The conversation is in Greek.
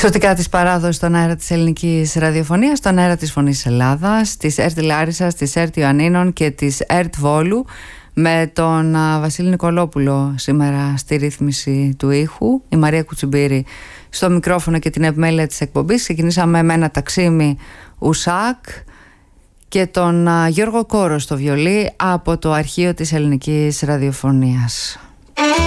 Εξωτικά της παράδοσης στον αέρα της ελληνικής ραδιοφωνίας, στον αέρα της Φωνής Ελλάδας, της ΕΡΤ Λάρισσας, της ΕΡΤ Ιωαννίνων και της ΕΡΤ Βόλου, με τον Βασίλη Νικολόπουλο σήμερα στη ρύθμιση του ήχου, η Μαρία Κουτσιμπήρη στο μικρόφωνο και την επιμέλεια της εκπομπής. Ξεκινήσαμε με ένα ταξίμι Ουσάκ και τον Γιώργο Κόρο στο βιολί από το αρχείο της ελληνικής ραδιοφωνίας.